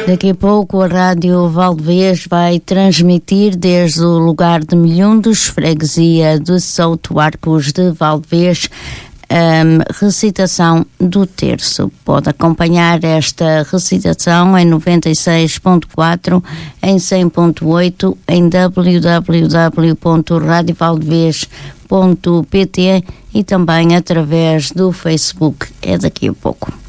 Daqui a pouco a Rádio Valdevez vai transmitir desde o lugar de Milhundos, freguesia de Souto Arcos de Valdevez, recitação do terço. Pode acompanhar esta recitação em 96.4, em 100.8, em www.radiovaldevez.pt e também através do Facebook. É daqui a pouco.